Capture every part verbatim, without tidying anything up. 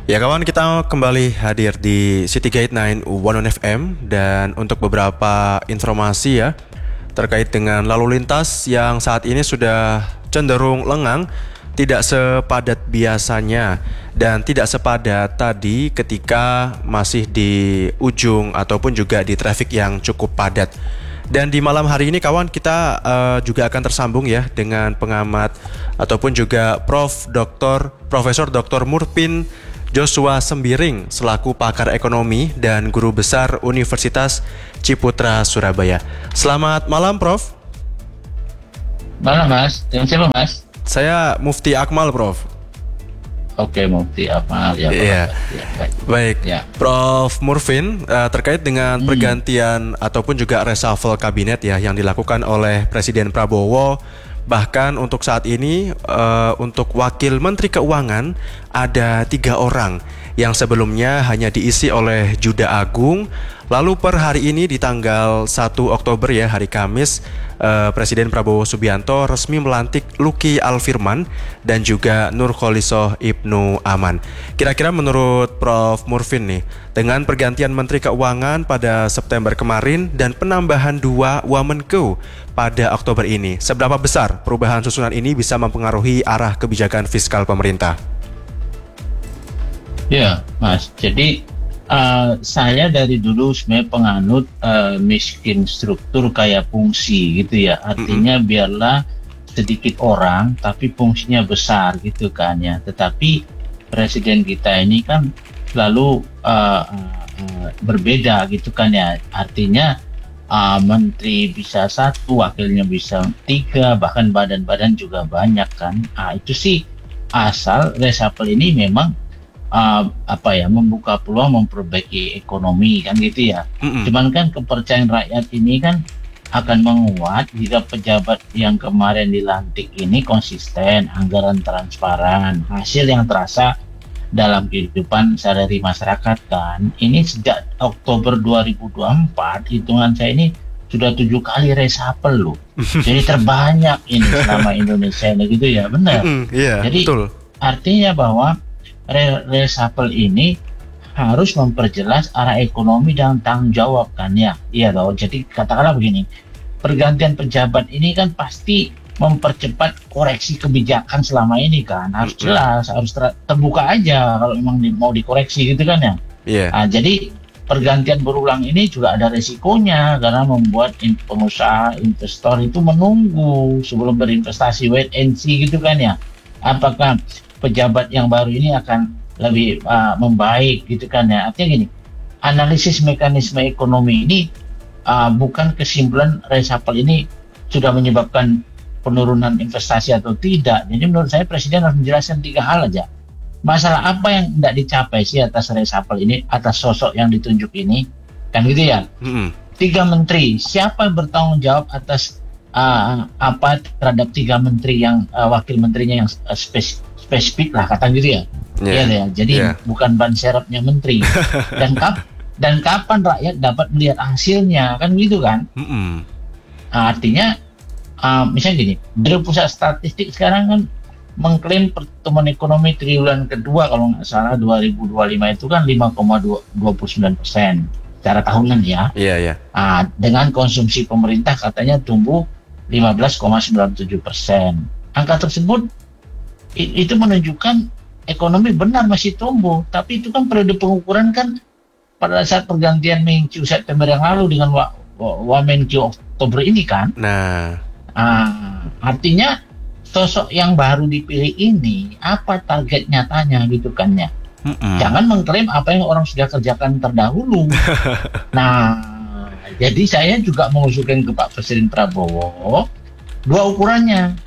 Ya kawan, kita kembali hadir di City Gate sembilan satu satu F M dan untuk beberapa informasi ya terkait dengan lalu lintas yang saat ini sudah cenderung lengang, tidak sepadat biasanya dan tidak sepadat tadi ketika masih di ujung ataupun juga di traffic yang cukup padat. Dan di malam hari ini kawan, kita uh, juga akan tersambung ya dengan pengamat ataupun juga Prof Doktor Profesor Doktor Murpin Joshua Sembiring selaku pakar ekonomi dan guru besar Universitas Ciputra Surabaya. Selamat malam Prof. Malam Mas, dengan siapa Mas? Saya Mufti Akmal Prof. Oke, Mufti Akmal ya. Iya. Ya, baik. Baik. Ya. Prof Murpin, uh, terkait dengan hmm. pergantian ataupun juga reshuffle kabinet ya yang dilakukan oleh Presiden Prabowo. Bahkan untuk saat ini uh, untuk Wakil Menteri Keuangan ada tiga orang yang sebelumnya hanya diisi oleh Juda Agung. Lalu per hari ini di tanggal satu Oktober ya, hari Kamis, uh, Presiden Prabowo Subianto resmi melantik Luki Alfirman dan juga Nurkholisoh Ibnu Aman. Kira-kira menurut Prof Murpin nih, dengan pergantian Menteri Keuangan pada September kemarin dan penambahan dua Wamenkeu pada Oktober ini, seberapa besar perubahan susunan ini bisa mempengaruhi arah kebijakan fiskal pemerintah? Ya, Mas. Jadi uh, saya dari dulu sebenarnya penganut uh, miskin struktur kaya fungsi gitu ya. Artinya mm-hmm. biarlah sedikit orang tapi fungsinya besar gitu kan ya. Tetapi presiden kita ini kan selalu uh, uh, berbeda gitu kan ya. Artinya uh, menteri bisa satu, wakilnya bisa tiga, bahkan badan-badan juga banyak kan. Ah, itu sih asal reshuffle ini memang Uh, apa ya membuka peluang memperbaiki ekonomi kan gitu ya. Mm-hmm. Cuman kan kepercayaan rakyat ini kan akan menguat jika pejabat yang kemarin dilantik ini konsisten, anggaran transparan, hasil yang terasa dalam kehidupan sehari-hari masyarakat kan. Ini sejak Oktober dua ribu dua puluh empat hitungan saya ini sudah tujuh kali reshuffle loh. Jadi terbanyak ini selama Indonesia ini gitu ya, benar. Mm-hmm. Yeah, Jadi betul. Artinya bahwa reshuffle ini harus memperjelas arah ekonomi dan tanggung jawab kan ya. Iya loh. Jadi katakanlah begini, pergantian pejabat ini kan pasti mempercepat koreksi kebijakan selama ini kan. Harus jelas, harus ter- terbuka aja kalau memang di, mau dikoreksi gitu kan ya. Yeah. Nah, jadi pergantian berulang ini juga ada resikonya karena membuat in- pengusaha investor itu menunggu sebelum berinvestasi, wait and see gitu kan ya. Apakah pejabat yang baru ini akan lebih uh, membaik gitu kan ya. Artinya gini, analisis mekanisme ekonomi ini uh, bukan kesimpulan reshuffle ini sudah menyebabkan penurunan investasi atau tidak. Jadi menurut saya Presiden harus menjelaskan tiga hal aja. Masalah apa yang tidak dicapai sih atas reshuffle ini, atas sosok yang ditunjuk ini, kan gitu ya. Mm-hmm. Tiga menteri, siapa yang bertanggung jawab atas uh, apa terhadap tiga menteri yang uh, wakil menterinya yang uh, spesifik spesifik lah kata gitu ya. Iya yeah. ya. Jadi yeah. bukan ban serepnya menteri. dan kap dan kapan rakyat dapat melihat hasilnya kan gitu kan? Mm-hmm. Nah, artinya uh, misalnya gini, dari pusat statistik sekarang kan mengklaim pertumbuhan ekonomi triwulan kedua kalau nggak salah dua ribu dua puluh lima itu kan lima koma dua puluh sembilan persen secara tahunan ya. Iya yeah, iya. Yeah. Nah, dengan konsumsi pemerintah katanya tumbuh lima belas koma sembilan tujuh persen. Angka tersebut itu menunjukkan ekonomi benar masih tumbuh, tapi itu kan periode pengukuran kan pada saat pergantian Menkyu September yang lalu dengan Wamenkyu Oktober ini kan. Nah, ah, artinya sosok yang baru dipilih ini apa target nyatanya gitu kan ya. Mm-mm. Jangan mengklaim apa yang orang sudah kerjakan terdahulu. Nah, jadi saya juga mengusulkan ke Pak Presiden Prabowo dua ukurannya.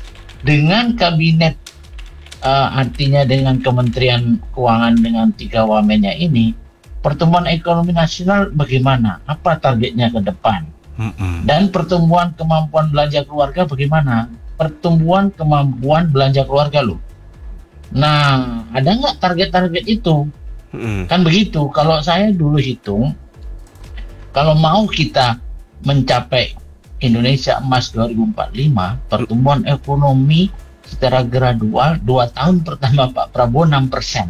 Dengan kabinet Uh, artinya dengan Kementerian Keuangan dengan tiga wamennya ini, pertumbuhan ekonomi nasional bagaimana? Apa targetnya ke depan? Mm-mm. Dan pertumbuhan kemampuan belanja keluarga bagaimana? Pertumbuhan kemampuan belanja keluarga loh. Nah, ada nggak target-target itu? Mm-mm. Kan begitu. Kalau saya dulu hitung, kalau mau kita mencapai Indonesia Emas dua ribu empat puluh lima, pertumbuhan ekonomi secara gradual dua tahun pertama Pak Prabowo enam persen.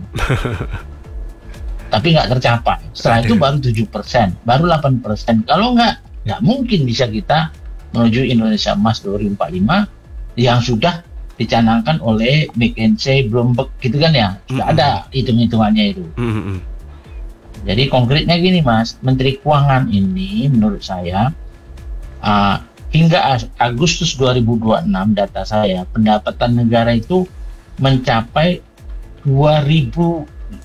Tapi nggak tercapai. Setelah itu baru tujuh persen, baru delapan persen. Kalau nggak, nggak mungkin bisa kita menuju Indonesia Emas dua ribu empat puluh lima yang sudah dicanangkan oleh McKinsey, Bloomberg gitu kan ya. Sudah mm-hmm. ada hitung-hitungannya itu. Mm-hmm. Jadi konkretnya gini Mas, Menteri Keuangan ini menurut saya uh, hingga Agustus dua ribu dua puluh enam data saya, pendapatan negara itu mencapai dua ribu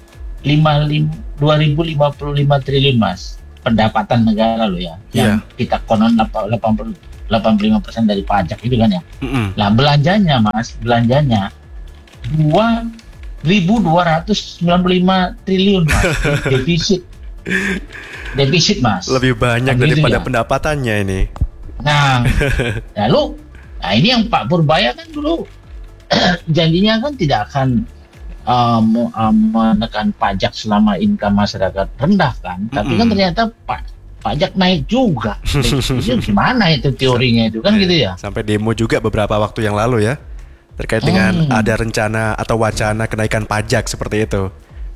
lima puluh lima triliun Mas, pendapatan negara loh ya, yang yeah. kita konon delapan puluh lima persen dari pajak itu kan ya. Mm-hmm. Nah belanjanya Mas, belanjanya dua ribu dua ratus sembilan puluh lima triliun Mas, defisit, defisit Mas. Lebih banyak nah, daripada gitu ya. Pendapatannya ini. Nah, lalu, nah ini yang Pak Purbaya kan dulu janjinya kan tidak akan Um, um, menekan pajak selama income masyarakat rendah kan, mm-hmm. tapi kan ternyata pa- pajak naik juga. Itu gimana itu teorinya itu kan gitu ya? Sampai demo juga beberapa waktu yang lalu ya, terkait dengan mm. ada rencana atau wacana kenaikan pajak seperti itu.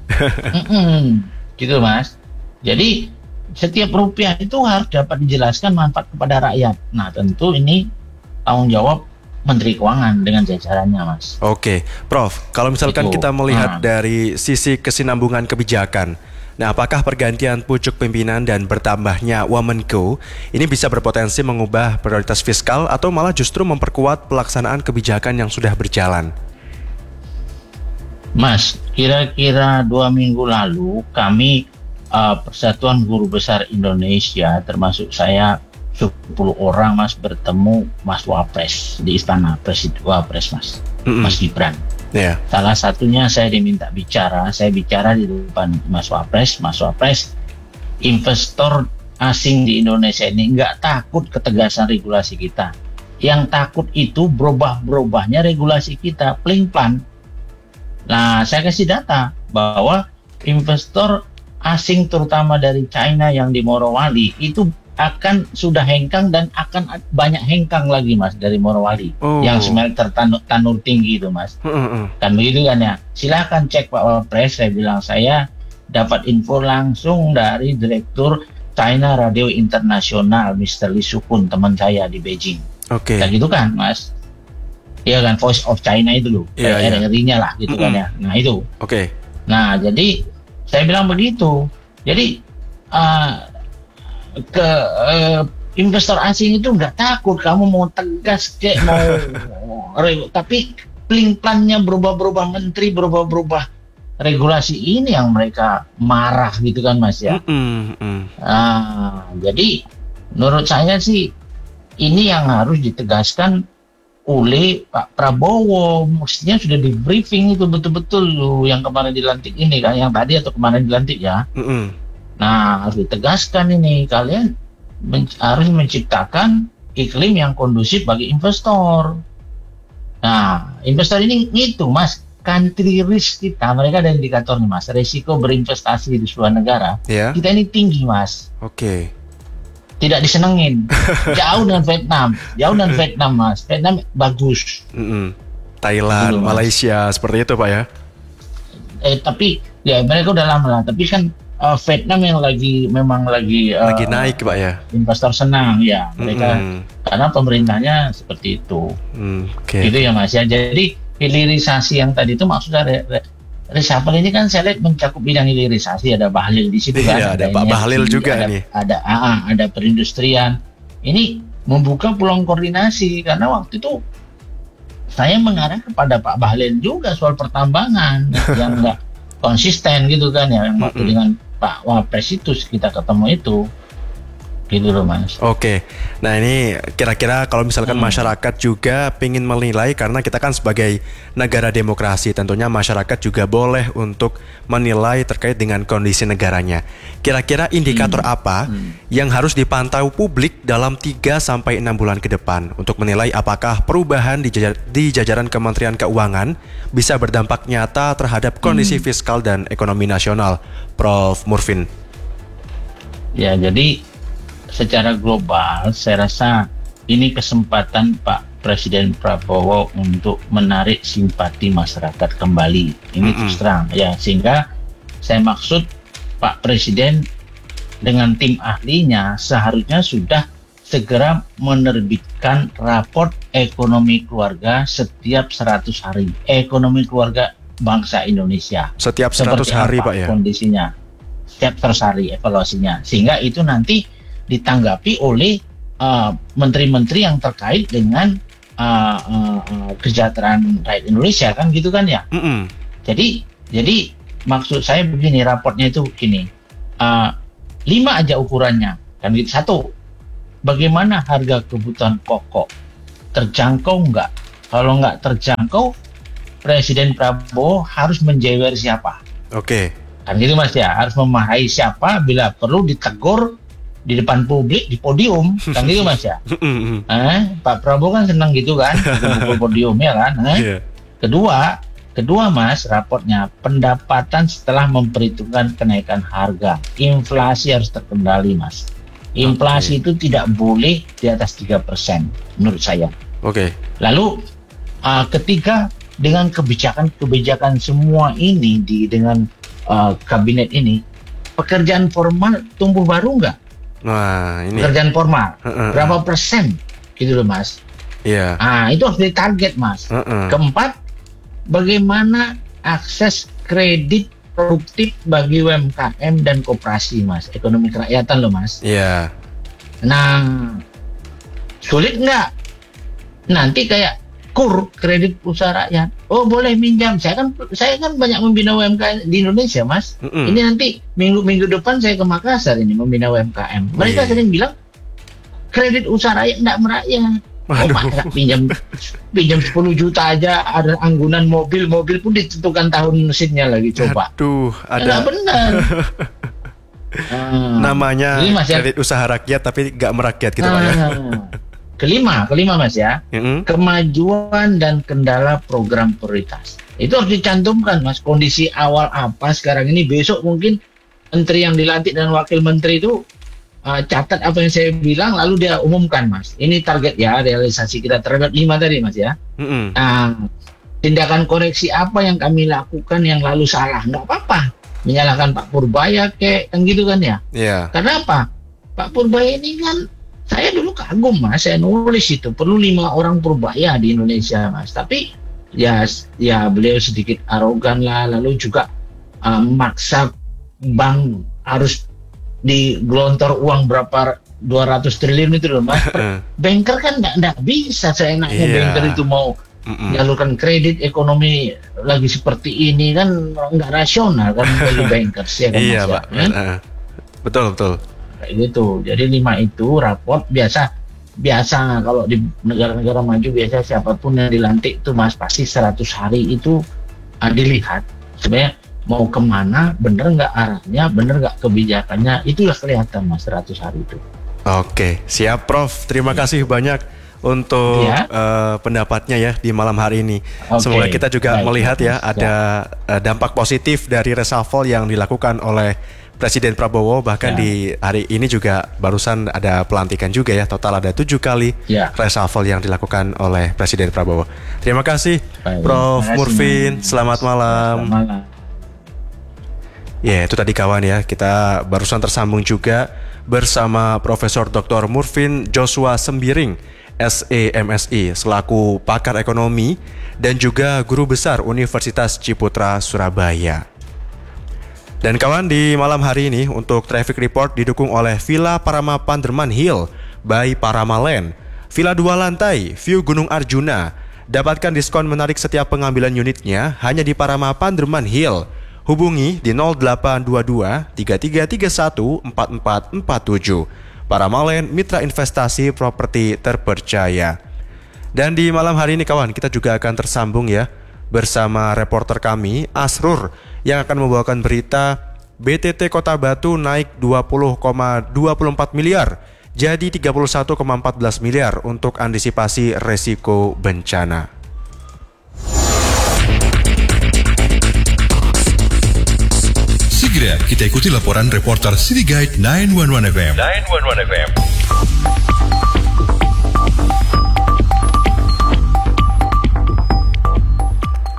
Gitu Mas. Jadi setiap rupiah itu harus dapat dijelaskan manfaat kepada rakyat. Nah tentu ini tanggung jawab Menteri Keuangan dengan jajarannya Mas. Oke, Prof, kalau misalkan itu, kita melihat nah. dari sisi kesinambungan kebijakan, nah apakah pergantian pucuk pimpinan dan bertambahnya Wamenko ini bisa berpotensi mengubah prioritas fiskal atau malah justru memperkuat pelaksanaan kebijakan yang sudah berjalan? Mas, kira-kira dua minggu lalu kami uh, Persatuan Guru Besar Indonesia, termasuk saya, sepuluh orang Mas bertemu Mas Wapres di Istana Presiden Wapres Mas, mm-hmm. Mas Gibran. Yeah. Salah satunya saya diminta bicara, saya bicara di depan Mas Wapres, Mas Wapres, investor asing di Indonesia ini nggak takut ketegasan regulasi kita. Yang takut itu berubah-berubahnya regulasi kita, pelin-pelan. Nah, saya kasih data bahwa investor asing terutama dari China yang di Morowali itu akan sudah hengkang dan akan banyak hengkang lagi Mas dari Morowali, oh. yang smelter tanur, tanur tinggi itu Mas. Uh-uh. Kan begitu kan ya. Silakan cek Pak Wapres, saya bilang saya dapat info langsung dari Direktur China Radio Internasional mister Lee Sukun, teman saya di Beijing. Oke. Okay. Dan gitu kan Mas. Iya kan, Voice of China itu loh, yeah, R R I-nya lah gitu uh-uh. kan ya. Nah itu. Oke. Okay. Nah jadi saya bilang begitu. Jadi uh, ke uh, investor asing itu nggak takut kamu mau tegas kayak mau tapi pelin-pelannya berubah-berubah menteri, berubah-berubah regulasi ini yang mereka marah gitu kan Mas ya. Mm-hmm. Nah, jadi menurut saya sih ini yang harus ditegaskan oleh Pak Prabowo, mestinya sudah di briefing itu betul-betul loh, yang kemarin dilantik ini kan, yang tadi atau kemarin dilantik ya. Mm-hmm. Nah, harus ditegaskan ini, kalian men- harus menciptakan iklim yang kondusif bagi investor. Nah, investor ini ngitung Mas, country risk kita, mereka ada indikatornya Mas, resiko berinvestasi di sebuah negara, yeah. kita ini tinggi Mas. Oke. Okay. Tidak disenengin, jauh dengan Vietnam, jauh dengan Vietnam Mas, Vietnam bagus. Mm-mm. Thailand, dulu, Malaysia, seperti itu Pak ya? Eh tapi ya mereka udah lama lah, tapi kan Uh, Vietnam yang lagi memang lagi uh, lagi naik Pak ya. Investor senang ya mereka mm-hmm. karena pemerintahnya seperti itu. Mm, okay. Gitu ya Mas ya. Jadi hilirisasi yang tadi itu maksudnya re- re- reshuffle ini kan saya lihat mencakup bidang hilirisasi, ada Bahlil di situ kan. Iya, ada Pak Bahlil juga ada, nih. Ada ada, ada perindustrian. Ini membuka peluang koordinasi karena waktu itu saya mengarah kepada Pak Bahlil juga soal pertambangan yang enggak konsisten gitu kan ya, yang waktu mm-hmm. dengan Pak Wapres itu kita ketemu itu gitu loh Mas. Oke, nah ini kira-kira kalau misalkan hmm. masyarakat juga ingin menilai, karena kita kan sebagai negara demokrasi, tentunya masyarakat juga boleh untuk menilai terkait dengan kondisi negaranya. Kira-kira indikator hmm. apa hmm. yang harus dipantau publik dalam tiga sampai enam bulan ke depan untuk menilai apakah perubahan di, jajar, di jajaran Kementerian Keuangan bisa berdampak nyata terhadap kondisi hmm. fiskal dan ekonomi nasional, Prof Murfin? Ya, jadi secara global saya rasa ini kesempatan Pak Presiden Prabowo untuk menarik simpati masyarakat kembali. Ini terus terang ya, sehingga saya maksud Pak Presiden dengan tim ahlinya seharusnya sudah segera menerbitkan raport ekonomi keluarga setiap seratus hari. Ekonomi keluarga bangsa Indonesia. Setiap seratus hari, Pak, ya? Kondisinya. Setiap seratus hari evaluasinya. Sehingga itu nanti ditanggapi oleh uh, menteri-menteri yang terkait dengan uh, uh, uh, kesejahteraan rakyat Indonesia, kan gitu kan ya? Mm-mm. Jadi, jadi maksud saya begini, raportnya itu begini. Uh, lima aja ukurannya. Kan gitu. Satu, bagaimana harga kebutuhan pokok? Terjangkau nggak? Kalau nggak terjangkau, Presiden Prabowo harus menjewer siapa? Oke. Kan gitu Mas ya, harus memarahi siapa, bila perlu ditegur di depan publik, di podium, kan gitu Mas ya. eh, Pak Prabowo kan senang gitu kan, di podium ya kan. Eh? Yeah. Kedua, kedua Mas, rapornya pendapatan setelah memperhitungkan kenaikan harga, inflasi harus terkendali Mas. Inflasi okay. itu tidak boleh di atas tiga persen menurut saya. Oke. Okay. Lalu uh, ketiga, dengan kebijakan-kebijakan semua ini di dengan uh, kabinet ini, pekerjaan formal tumbuh baru nggak? Nah, ini pekerjaan formal uh-uh. berapa persen gitu loh Mas? Iya. Yeah. Ah, itu harus ditarget Mas. Uh-uh. Keempat, bagaimana akses kredit produktif bagi U M K M dan koperasi Mas, ekonomi kerakyatan loh Mas. Iya. Yeah. Nah, sulit nggak? Nanti kayak kur kredit usaha rakyat. Oh boleh minjam. Saya kan saya kan banyak membina U M K M di Indonesia Mas. Mm-mm. Ini nanti minggu-minggu depan saya ke Makassar ini membina U M K M. Mereka oh, iya. sering bilang kredit usaha rakyat enggak merakyat. Oh masa pinjam pinjam sepuluh juta aja ada anggunan mobil, mobil pun ditentukan tahun mesinnya lagi coba. Aduh, ada. Enggak benar. hmm. Namanya Mas, kredit ya? Usaha rakyat tapi enggak merakyat gitu ah. Pak ya. Kelima, kelima Mas ya, mm-hmm. kemajuan dan kendala program prioritas. Itu harus dicantumkan Mas, kondisi awal apa sekarang ini, besok mungkin menteri yang dilantik dan wakil menteri itu uh, catat apa yang saya bilang, lalu dia umumkan Mas. Ini target ya, realisasi kita terhadap lima tadi Mas ya. Mm-hmm. Nah, tindakan koreksi apa yang kami lakukan yang lalu salah, nggak apa-apa. Menyalahkan Pak Purbaya kayak kan gitu kan ya. Yeah. Karena apa? Pak Purbaya ini kan, saya dulu kagum Mas, saya nulis itu perlu lima orang Purbaya di Indonesia Mas. Tapi ya ya beliau sedikit arogan lah, lalu juga uh, maksa bank harus digelontor uang berapa dua ratus triliun itu loh Mas. Banker kan nggak nggak bisa seenaknya yeah. banker itu mau menyalurkan kredit ekonomi lagi seperti ini kan nggak rasional kan bagi bankers ya kan iya, Mas. Pak. Ya, kan? Uh, betul betul. Kayak gitu. Jadi lima itu raport biasa biasa kalau di negara-negara maju biasa siapapun yang dilantik itu Mas pasti seratus hari itu uh, dilihat sebenarnya mau kemana, bener nggak arahnya, bener nggak kebijakannya, itulah kelihatan Mas seratus hari itu. Oke, siap Prof. Terima kasih banyak untuk ya. uh, pendapatnya ya di malam hari ini. Okay. Semoga kita juga Baik, melihat ya ada uh, dampak positif dari reshuffle yang dilakukan oleh Presiden Prabowo, bahkan ya. Di hari ini juga barusan ada pelantikan juga ya, total ada tujuh kali ya. Reshuffle yang dilakukan oleh Presiden Prabowo. Terima kasih Baik. Prof Terima kasih, Murfin, man. Selamat malam. Selamat malam. Ya itu tadi kawan ya, kita barusan tersambung juga bersama Profesor Doktor Murfin Joshua Sembiring, S E M S I, selaku pakar ekonomi dan juga guru besar Universitas Ciputra Surabaya. Dan kawan, di malam hari ini untuk Traffic Report didukung oleh Villa Parama Panderman Hill by Paramalen, Villa dua lantai, View Gunung Arjuna. Dapatkan diskon menarik setiap pengambilan unitnya hanya di Parama Panderman Hill. Hubungi di nol delapan dua dua tiga tiga tiga satu empat empat empat tujuh. Paramalen, mitra investasi properti terpercaya. Dan di malam hari ini kawan, kita juga akan tersambung ya bersama reporter kami Asrur yang akan membawakan berita B T T Kota Batu naik dua puluh koma dua empat miliar jadi tiga puluh satu koma empat belas miliar untuk antisipasi resiko bencana. Segera kita ikuti laporan reporter City Guide sembilan satu satu F M. sembilan satu satu F M.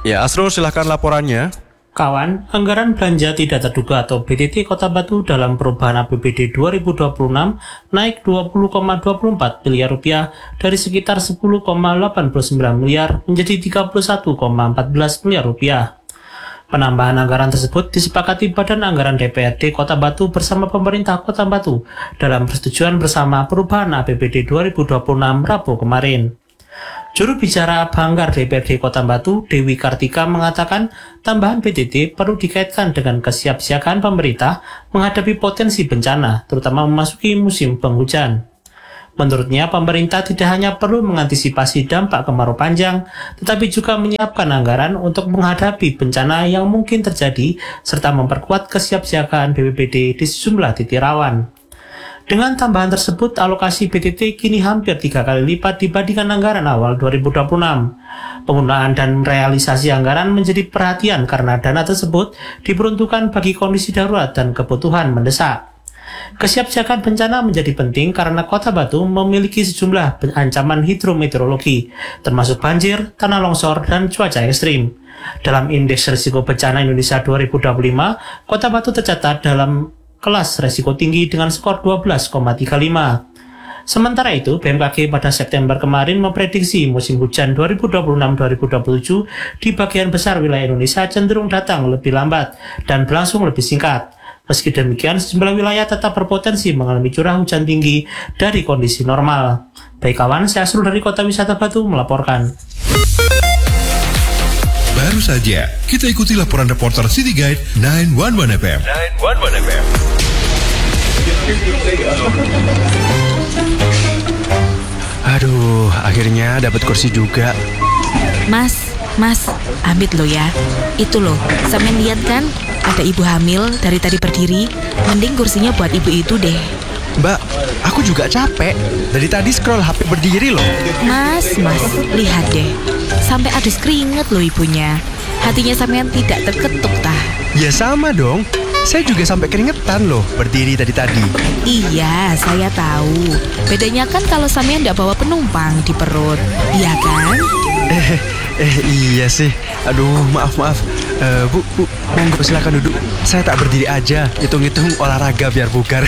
Ya, Asrul silahkan laporannya. Kawan, anggaran belanja tidak terduga atau B T T Kota Batu dalam perubahan A P B D dua ribu dua puluh enam naik dua puluh koma dua puluh empat miliar rupiah dari sekitar sepuluh koma delapan puluh sembilan miliar menjadi tiga puluh satu koma empat belas miliar rupiah. Penambahan anggaran tersebut disepakati Badan Anggaran D P R D Kota Batu bersama pemerintah Kota Batu dalam persetujuan bersama perubahan A P B D dua ribu dua puluh enam Rabu kemarin. Juru bicara Banggar D P R D Kota Batu, Dewi Kartika, mengatakan tambahan B T T perlu dikaitkan dengan kesiapsiagaan pemerintah menghadapi potensi bencana, terutama memasuki musim penghujan. Menurutnya, pemerintah tidak hanya perlu mengantisipasi dampak kemarau panjang, tetapi juga menyiapkan anggaran untuk menghadapi bencana yang mungkin terjadi, serta memperkuat kesiapsiagaan B P B D di sejumlah titik rawan. Dengan tambahan tersebut, alokasi B T T kini hampir tiga kali lipat dibandingkan anggaran awal dua ribu dua puluh enam. Penggunaan dan realisasi anggaran menjadi perhatian karena dana tersebut diperuntukkan bagi kondisi darurat dan kebutuhan mendesak. Kesiapsiagaan bencana menjadi penting karena Kota Batu memiliki sejumlah ancaman hidrometeorologi, termasuk banjir, tanah longsor, dan cuaca ekstrim. Dalam Indeks Risiko Bencana Indonesia dua ribu dua puluh lima, Kota Batu tercatat dalam kelas resiko tinggi dengan skor dua belas koma tiga lima. Sementara itu, B M K G pada September kemarin memprediksi musim hujan dua ribu dua puluh enam dua ribu dua puluh tujuh di bagian besar wilayah Indonesia cenderung datang lebih lambat dan berlangsung lebih singkat. Meski demikian, sejumlah wilayah tetap berpotensi mengalami curah hujan tinggi dari kondisi normal. Baik kawan, saya Asrul dari Kota Wisata Batu melaporkan. Baru saja kita ikuti laporan reporter City Guide sembilan satu satu F M. sembilan satu satu F M. Aduh, akhirnya dapat kursi juga. Mas, mas, ambil lo ya. Itu loh, sampean lihat kan? Ada ibu hamil dari tadi berdiri. Mending kursinya buat ibu itu deh. Mbak, aku juga capek. Dari tadi scroll H P berdiri loh. Mas, mas, lihat deh. Sampai adus keringet loh ibunya. Hatinya sampean tidak terketuk tah. Ya sama dong. Saya juga sampai keringetan loh berdiri tadi-tadi. Iya, saya tahu. Bedanya kan kalau sampean tidak bawa penumpang di perut. Iya kan? Eh, eh iya sih. Aduh, maaf maaf. Uh, bu, bu, monggo silakan duduk. Saya tak berdiri aja. Hitung-hitung olahraga biar bugar.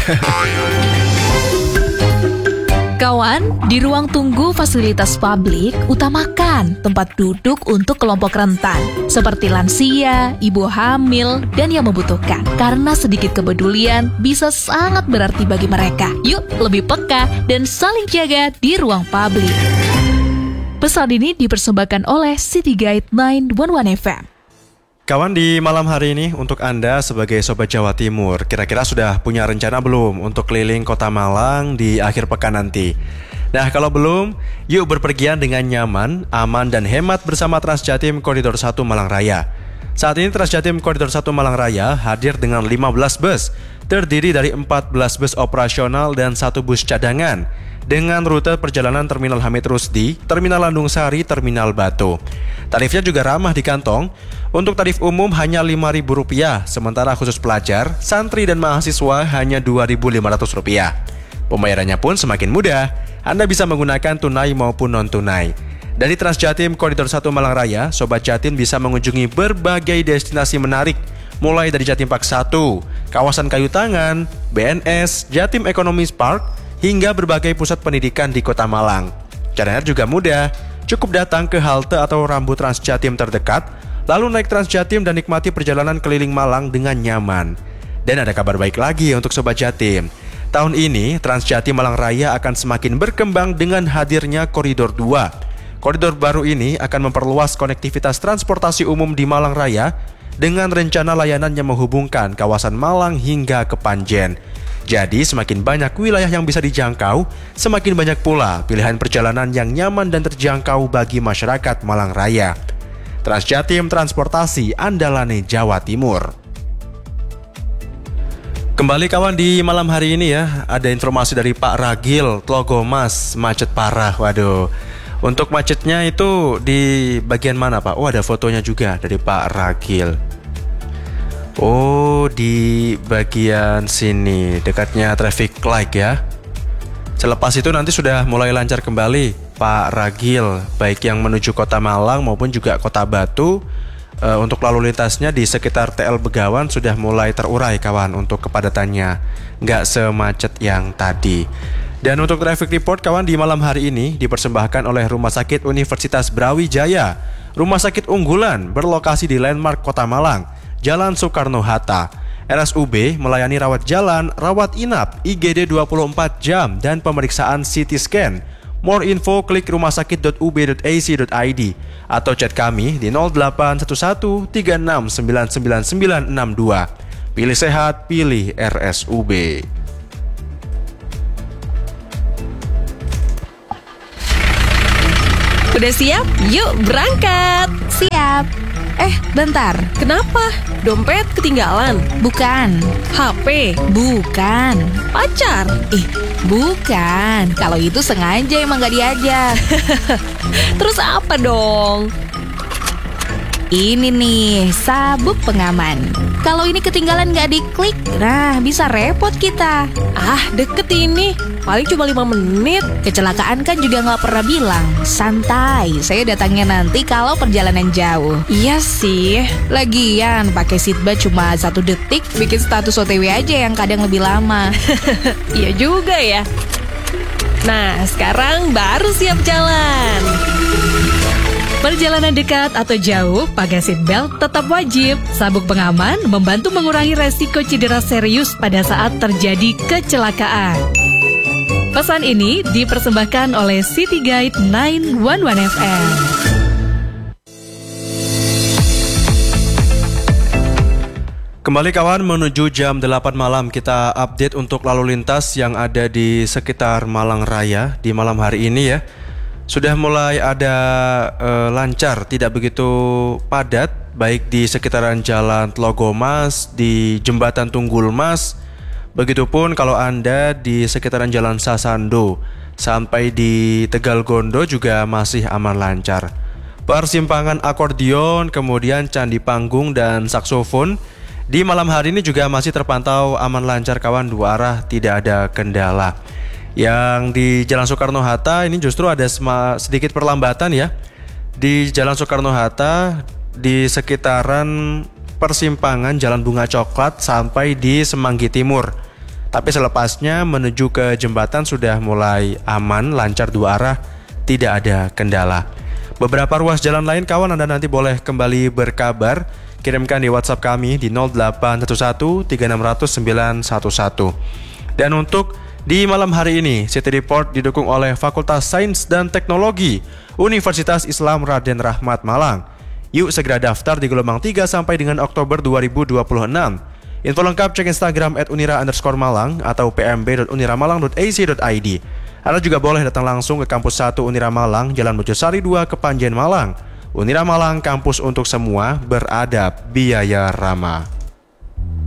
Kawan, di ruang tunggu fasilitas publik, utamakan tempat duduk untuk kelompok rentan, seperti lansia, ibu hamil, dan yang membutuhkan. Karena sedikit kepedulian bisa sangat berarti bagi mereka. Yuk, lebih peka dan saling jaga di ruang publik. Pesan ini dipersembahkan oleh City Guide sembilan satu satu F M. Kawan, di malam hari ini untuk Anda sebagai Sobat Jawa Timur, kira-kira sudah punya rencana belum untuk keliling Kota Malang di akhir pekan nanti? Nah, kalau belum, yuk berpergian dengan nyaman, aman, dan hemat bersama Transjatim Koridor satu Malang Raya. Saat ini Transjatim Koridor satu Malang Raya hadir dengan lima belas bus, terdiri dari empat belas bus operasional dan satu bus cadangan, dengan rute perjalanan Terminal Hamid Rusdi, Terminal Landung Sari, Terminal Batu. Tarifnya juga ramah di kantong. Untuk tarif umum hanya lima ribu rupiah, sementara khusus pelajar, santri dan mahasiswa hanya dua ribu lima ratus rupiah. Pembayarannya pun semakin mudah. Anda bisa menggunakan tunai maupun non-tunai. Dari Transjatim Koridor satu Malang Raya, Sobat Jatim bisa mengunjungi berbagai destinasi menarik, mulai dari Jatim Park satu, kawasan Kayu Tangan, B N S, Jatim Economy Park, hingga berbagai pusat pendidikan di Kota Malang. Caranya juga mudah, cukup datang ke halte atau rambu Transjatim terdekat, lalu naik Transjatim dan nikmati perjalanan keliling Malang dengan nyaman. Dan ada kabar baik lagi untuk Sobat Jatim. Tahun ini, Transjatim Malang Raya akan semakin berkembang dengan hadirnya Koridor dua. Koridor baru ini akan memperluas konektivitas transportasi umum di Malang Raya dengan rencana layanan yang menghubungkan kawasan Malang hingga ke Panjen. Jadi semakin banyak wilayah yang bisa dijangkau, semakin banyak pula pilihan perjalanan yang nyaman dan terjangkau bagi masyarakat Malang Raya. Transjatim Transportasi Andalane Jawa Timur. Kembali kawan, di malam hari ini ya, ada informasi dari Pak Ragil, Tlogomas, macet parah. Waduh, untuk macetnya itu di bagian mana Pak? Oh, ada fotonya juga dari Pak Ragil. Oh, di bagian sini, dekatnya traffic light ya. Selepas itu nanti sudah mulai lancar kembali Pak Ragil, baik yang menuju Kota Malang maupun juga Kota Batu, uh, untuk lalu lintasnya di sekitar T L Begawan sudah mulai terurai kawan untuk kepadatannya, nggak semacet yang tadi. Dan untuk traffic report kawan di malam hari ini dipersembahkan oleh Rumah Sakit Universitas Brawijaya, rumah sakit unggulan berlokasi di landmark Kota Malang, Jalan Soekarno-Hatta. R S U B melayani rawat jalan, rawat inap, I G D dua puluh empat jam, dan pemeriksaan C T scan. More info klik rumahsakit dot u b dot a c dot i d atau chat kami di nol delapan satu satu tiga enam sembilan sembilan sembilan enam dua. Pilih sehat, pilih R S U B. Udah siap? Yuk berangkat. Siap. Eh, bentar. Kenapa? Dompet ketinggalan? Bukan. H P? Bukan. Pacar? Ih, bukan. Kalau itu sengaja emang gak diajak. Terus apa dong? Ini nih, sabuk pengaman. Kalau ini ketinggalan gak diklik, nah bisa repot kita. Ah, deket ini. Paling cuma lima menit. Kecelakaan kan juga gak pernah bilang. Santai, saya datangnya nanti kalau perjalanan jauh. Iya sih. Lagian, pakai seatbelt cuma satu detik, bikin status O T W aja yang kadang lebih lama. Iya juga ya. Nah, sekarang baru siap jalan. Perjalanan dekat atau jauh, pakai seatbelt tetap wajib. Sabuk pengaman membantu mengurangi resiko cedera serius pada saat terjadi kecelakaan. Pesan ini dipersembahkan oleh City Guide sembilan satu satu F M. Kembali kawan, menuju jam delapan malam kita update untuk lalu lintas yang ada di sekitar Malang Raya di malam hari ini ya. Sudah mulai ada uh, lancar, tidak begitu padat, baik di sekitaran Jalan Tlogomas, di Jembatan Tunggul Mas. Begitupun kalau Anda di sekitaran Jalan Sasando sampai di Tegal Gondo juga masih aman lancar. Persimpangan Akordion, kemudian Candi Panggung dan Saksofon di malam hari ini juga masih terpantau aman lancar kawan, dua arah, tidak ada kendala. Yang di Jalan Soekarno-Hatta ini justru ada sedikit perlambatan ya. Di Jalan Soekarno-Hatta di sekitaran persimpangan Jalan Bunga Coklat sampai di Semanggi Timur. Tapi selepasnya menuju ke jembatan sudah mulai aman, lancar dua arah, tidak ada kendala. Beberapa ruas jalan lain kawan Anda nanti boleh kembali berkabar. Kirimkan di WhatsApp kami di nol delapan satu satu tiga enam nol nol sembilan satu satu. Dan untuk di malam hari ini, City Report didukung oleh Fakultas Sains dan Teknologi Universitas Islam Raden Rahmat Malang. Yuk segera daftar di gelombang tiga sampai dengan Oktober dua ribu dua puluh enam. Info lengkap cek Instagram at unira underscore malang atau p m b dot uniramalang dot a c dot i d. Anda juga boleh datang langsung ke Kampus satu Unira Malang, Jalan Mojosari dua, Kepanjen Malang. Unira Malang, kampus untuk semua, beradab, biaya ramah.